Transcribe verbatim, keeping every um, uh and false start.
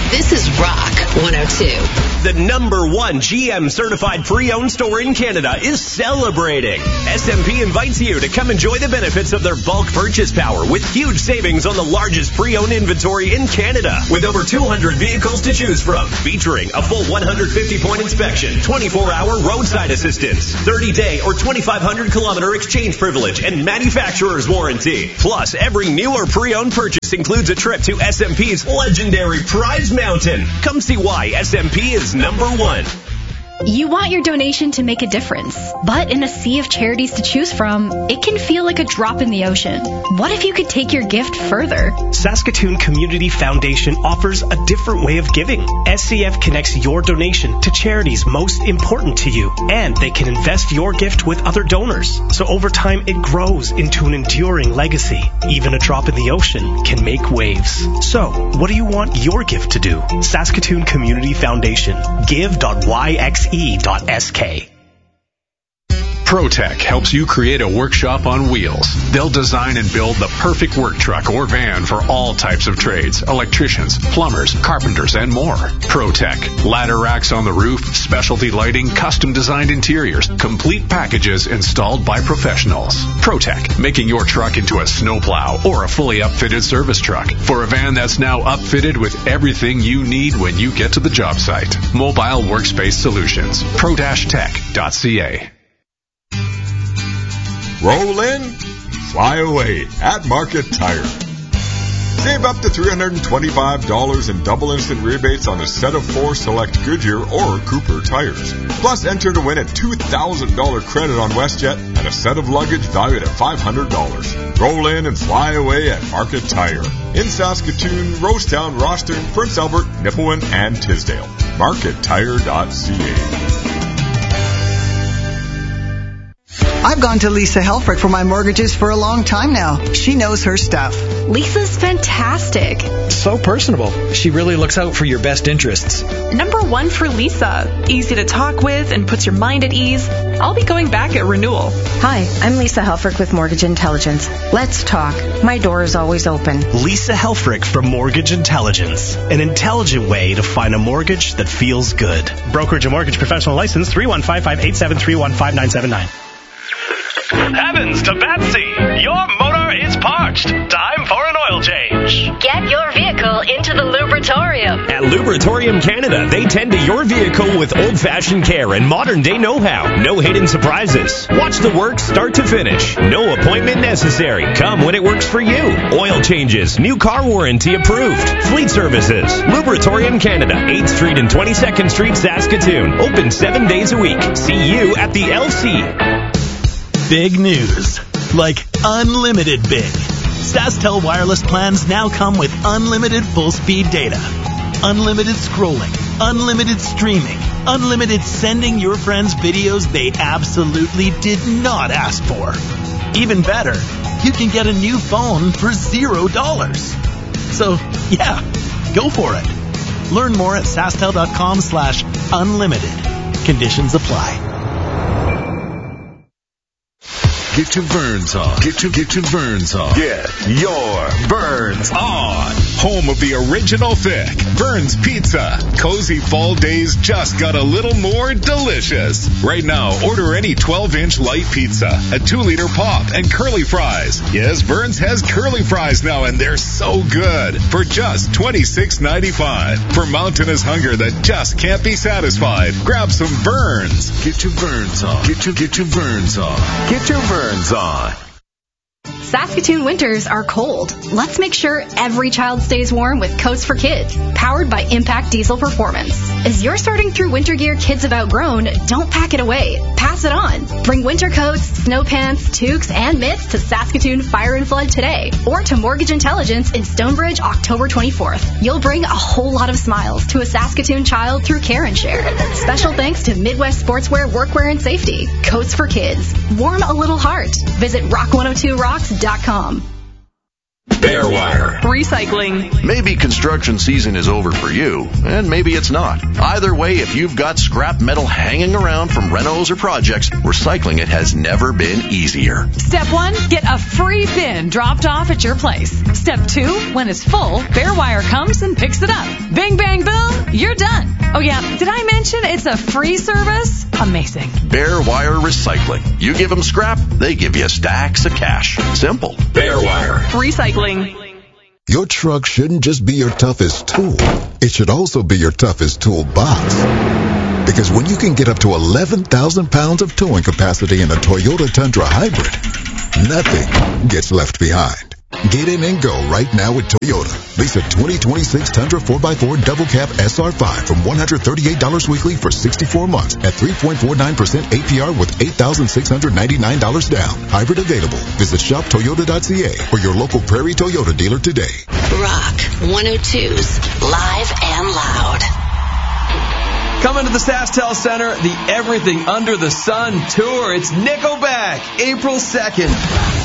This is Rock one oh two. The number one G M certified pre-owned store in Canada is celebrating. S M P invites you to come enjoy the benefits of their bulk purchase power with huge savings on the largest pre-owned inventory in Canada. With over two hundred vehicles to choose from, featuring a full one hundred fifty point inspection, twenty-four hour roadside assistance, thirty day or twenty-five hundred kilometer exchange privilege, and manufacturer's warranty. Plus, every new or pre-owned purchase includes a trip to S M P's legendary Prize Mountain. Come see why S M P is number one. You want your donation to make a difference, but in a sea of charities to choose from, it can feel like a drop in the ocean. What if you could take your gift further? Saskatoon Community Foundation offers a different way of giving. S C F connects your donation to charities most important to you, and they can invest your gift with other donors. So over time, it grows into an enduring legacy. Even a drop in the ocean can make waves. So, what do you want your gift to do? Saskatoon Community Foundation. give dot y x e dot s k. ProTech helps you create a workshop on wheels. They'll design and build the perfect work truck or van for all types of trades, electricians, plumbers, carpenters, and more. ProTech, ladder racks on the roof, specialty lighting, custom designed interiors, complete packages installed by professionals. ProTech, making your truck into a snowplow or a fully upfitted service truck for a van that's now upfitted with everything you need when you get to the job site. Mobile Workspace Solutions. pro dash tech dot c a. Roll in, fly away at Market Tire. Save up to three hundred twenty-five dollars in double instant rebates on a set of four select Goodyear or Cooper tires. Plus, enter to win a two thousand dollars credit on WestJet and a set of luggage valued at five hundred dollars. Roll in and fly away at Market Tire. In Saskatoon, Rosetown, Rosthern, Prince Albert, Nipawin, and Tisdale. market tire dot c a. I've gone to Lisa Helfrich for my mortgages for a long time now. She knows her stuff. Lisa's fantastic. So personable. She really looks out for your best interests. Number one for Lisa. Easy to talk with and puts your mind at ease. I'll be going back at renewal. Hi, I'm Lisa Helfrich with Mortgage Intelligence. Let's talk. My door is always open. Lisa Helfrich from Mortgage Intelligence. An intelligent way to find a mortgage that feels good. Brokerage and mortgage professional license three one five, five eight seven, three one five, nine seven nine. Heavens to Betsy! Your motor is parched. Time for an oil change. Get your vehicle into the Lubritorium. At Lubritorium Canada, they tend to your vehicle with old-fashioned care and modern-day know-how. No hidden surprises. Watch the work start to finish. No appointment necessary. Come when it works for you. Oil changes. New car warranty approved. Fleet services. Lubritorium Canada, eighth Street and twenty-second Street, Saskatoon. Open seven days a week. See you at the L C. Big news. Like unlimited big. SaskTel wireless plans now come with unlimited full-speed data, unlimited scrolling, unlimited streaming, unlimited sending your friends videos they absolutely did not ask for. Even better, you can get a new phone for zero dollars. So, yeah, go for it. Learn more at sastel.com slash unlimited. Conditions apply. Get your Burns on. Get your, get your Burns on. Get your Burns on. Home of the original thick Burns Pizza. Cozy fall days just got a little more delicious. Right now, order any twelve inch light pizza, a two liter pop, and curly fries. Yes, Burns has curly fries now, and they're so good. For just twenty-six ninety-five. For mountainous hunger that just can't be satisfied, grab some Burns. Get your Burns on. Get your, get your Burns on. Get your Burns on. Saskatoon winters are cold. Let's make sure every child stays warm with Coats for Kids, powered by Impact Diesel Performance. As you're sorting through winter gear kids have outgrown, don't pack it away. Pass it on. Bring winter coats, snow pants, toques, and mitts to Saskatoon Fire and Flood today, or to Mortgage Intelligence in Stonebridge October twenty-fourth. You'll bring a whole lot of smiles to a Saskatoon child through Care and Share. Special thanks to Midwest Sportswear, Workwear, and Safety. Coats for Kids. Warm a little heart. Visit rock one oh two rocks dot com. Bare Wire. Recycling. Maybe construction season is over for you, and maybe it's not. Either way, if you've got scrap metal hanging around from renos or projects, recycling it has never been easier. Step one, get a free bin dropped off at your place. Step two, when it's full, Bare Wire comes and picks it up. Bing, bang, boom, you're done. Oh yeah, did I mention it's a free service? Amazing. Bare Wire Recycling. You give them scrap, they give you stacks of cash. Simple. Bare Wire. Recycling. Your truck shouldn't just be your toughest tool. It should also be your toughest toolbox. Because when you can get up to eleven thousand pounds of towing capacity in a Toyota Tundra Hybrid, nothing gets left behind. Get in and go right now with Toyota. Lease a twenty twenty-six Tundra four by four Double Cab S R five from one hundred thirty-eight dollars weekly for sixty-four months at three point four nine percent A P R with eight thousand six hundred ninety-nine dollars down. Hybrid available. Visit shop toyota dot c a or your local Prairie Toyota dealer today. Rock one oh two's Live and Loud. Coming to the SaskTel Center, the Everything Under the Sun Tour. It's Nickelback, April second.